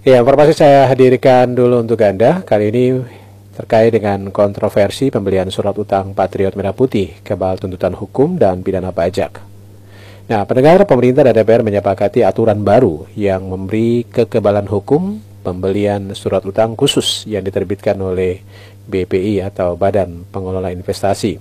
Ya, informasi saya hadirkan dulu untuk Anda. Kali ini terkait dengan kontroversi pembelian surat utang Patriot Merah Putih, kebal tuntutan hukum dan pidana pajak. Nah, pendengar, pemerintah dan DPR menyepakati aturan baru yang memberi kekebalan hukum pembelian surat utang khusus yang diterbitkan oleh BPI atau Badan Pengelola Investasi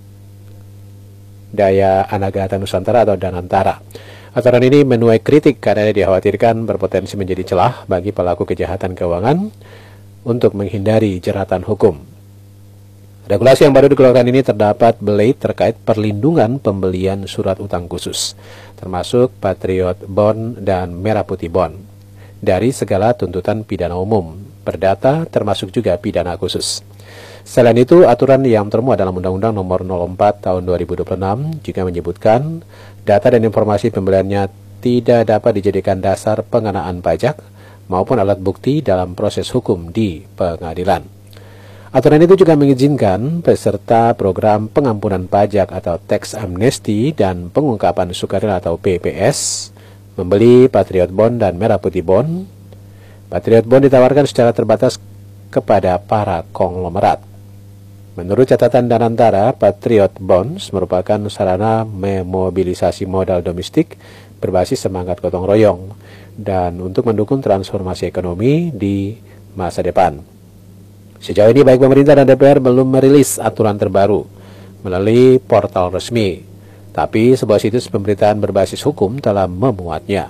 Daya Anagata Nusantara atau Danantara. Aturan ini menuai kritik karena dikhawatirkan berpotensi menjadi celah bagi pelaku kejahatan keuangan untuk menghindari jeratan hukum. Regulasi yang baru dikeluarkan ini terdapat belait terkait perlindungan pembelian surat utang khusus, termasuk Patriot Bond dan Merah Putih Bond, dari segala tuntutan pidana umum, perdata termasuk juga pidana khusus. Selain itu, aturan yang termuat dalam Undang-Undang Nomor 04 Tahun 2026 juga menyebutkan data dan informasi pembeliannya tidak dapat dijadikan dasar pengenaan pajak maupun alat bukti dalam proses hukum di pengadilan. Aturan itu juga mengizinkan peserta program pengampunan pajak atau tax amnesty dan pengungkapan sukarela atau PPS membeli Patriot Bond dan Merah Putih Bond. Patriot Bond ditawarkan secara terbatas kepada para konglomerat. Menurut catatan Danantara, Patriot Bonds merupakan sarana memobilisasi modal domestik berbasis semangat gotong royong dan untuk mendukung transformasi ekonomi di masa depan. Sejauh ini baik pemerintah dan DPR belum merilis aturan terbaru melalui portal resmi, tapi sebuah situs pemberitaan berbasis hukum telah memuatnya.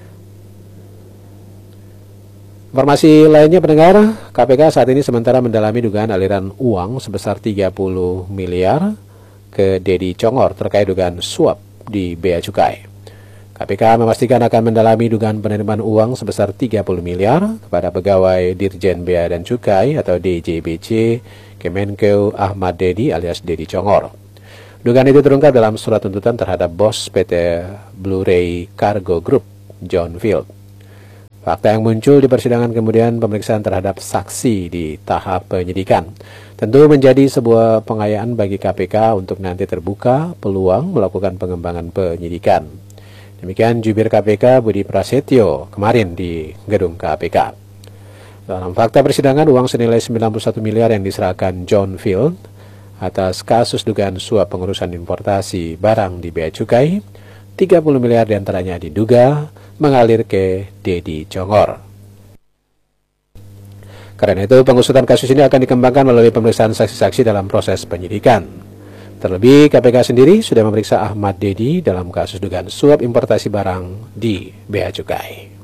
Informasi lainnya, pendengar, KPK saat ini sementara mendalami dugaan aliran uang sebesar 30 miliar ke Deddy Congor terkait dugaan suap di Bea Cukai. KPK memastikan akan mendalami dugaan penerimaan uang sebesar 30 miliar kepada pegawai Dirjen Bea dan Cukai atau DJBC Kemenkeu Ahmad Deddy alias Deddy Congor. Dugaan itu terungkap dalam surat tuntutan terhadap bos PT Blu-ray Cargo Group, John Field. Fakta yang muncul di persidangan kemudian pemeriksaan terhadap saksi di tahap penyidikan. Tentu menjadi sebuah pengayaan bagi KPK untuk nanti terbuka peluang melakukan pengembangan penyidikan. Demikian jubir KPK Budi Prasetyo kemarin di gedung KPK. Dalam fakta persidangan, uang senilai 91 miliar yang diserahkan John Field atas kasus dugaan suap pengurusan importasi barang di Bea Cukai, 30 miliar diantaranya diduga mengalir ke Deddy Congor. Karena itu, pengusutan kasus ini akan dikembangkan melalui pemeriksaan saksi-saksi dalam proses penyidikan. Terlebih, KPK sendiri sudah memeriksa Ahmad Deddy dalam kasus dugaan suap importasi barang di Bea Cukai.